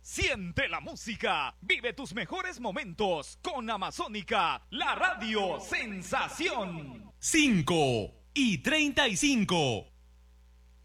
Siente la música, vive tus mejores momentos con Amazónica, la radio sensación. 5:35.